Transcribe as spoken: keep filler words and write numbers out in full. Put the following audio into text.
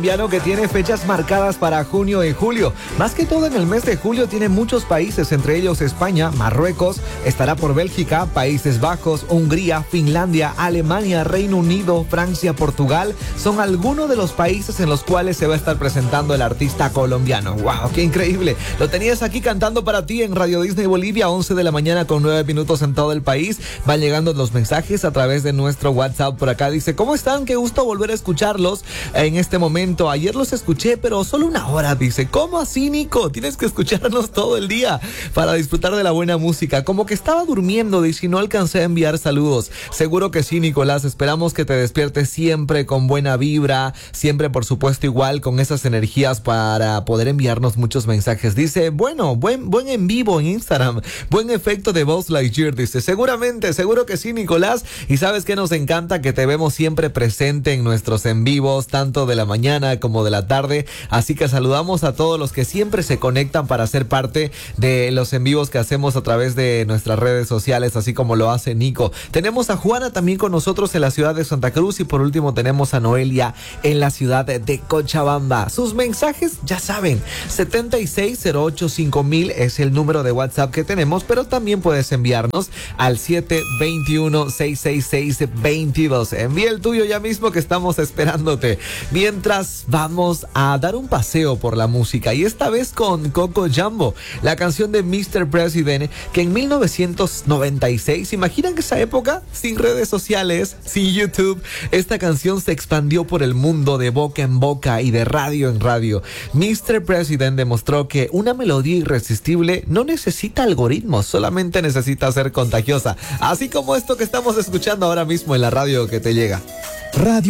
Colombiano que tiene fechas marcadas para junio y julio. Más que todo en el mes de julio tiene muchos países, entre ellos España, Marruecos, estará por Bélgica, Países Bajos, Hungría, Finlandia, Alemania, Reino Unido, Francia, Portugal. Son algunos de los países en los cuales se va a estar presentando el artista colombiano. ¡Wow! ¡Qué increíble! Lo tenías aquí cantando para ti en Radio Disney Bolivia, once de la mañana con nueve minutos en todo el país. Van llegando los mensajes a través de nuestro WhatsApp. Por acá dice, ¿cómo están? Qué gusto volver a escucharlos en este momento. Ayer los escuché, pero solo una hora. Dice, ¿cómo así, Nico? Tienes que escucharnos todo el día para disfrutar de la buena música. Como que estaba durmiendo, dice, y no alcancé a enviar saludos. Seguro que sí, Nicolás. Esperamos que te despiertes siempre con buena vibra, siempre, por supuesto, igual con esas energías para poder enviarnos muchos mensajes. Dice, bueno, buen, buen en vivo en Instagram, buen efecto de Buzz Lightyear. Dice, seguramente, seguro que sí, Nicolás. Y sabes que nos encanta que te vemos siempre presente en nuestros en vivos, tanto de la mañana como de la tarde, así que saludamos a todos los que siempre se conectan para ser parte de los en vivos que hacemos a través de nuestras redes sociales, así como lo hace Nico. Tenemos a Juana también con nosotros en la ciudad de Santa Cruz y por último tenemos a Noelia en la ciudad de Cochabamba. Sus mensajes, ya saben, setenta y seis cero ocho cinco mil es el número de WhatsApp que tenemos, pero también puedes enviarnos al siete dos uno, seis seis seis, dos dos. Envía el tuyo ya mismo que estamos esperándote. Mientras vamos a dar un paseo por la música y esta vez con Coco Jambo, la canción de mister President, que en mil novecientos noventa y seis, imaginan que esa época, sin redes sociales, sin YouTube, esta canción se expandió por el mundo de boca en boca y de radio en radio. mister President demostró que una melodía irresistible no necesita algoritmos, solamente necesita ser contagiosa, así como esto que estamos escuchando ahora mismo en la radio que te llega. Radio